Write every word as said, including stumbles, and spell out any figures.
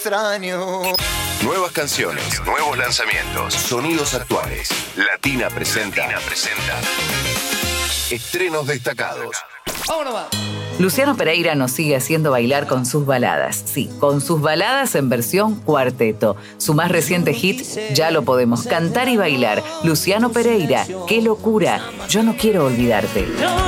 extraño. Nuevas canciones, nuevos lanzamientos, sonidos actuales. Latina presenta. Latina presenta. Estrenos destacados. ¡Vámonos más! Luciano Pereira nos sigue haciendo bailar con sus baladas. Sí, con sus baladas en versión cuarteto. Su más reciente hit, Ya lo podemos cantar y bailar. Luciano Pereira, ¡qué locura! Yo no quiero olvidarte.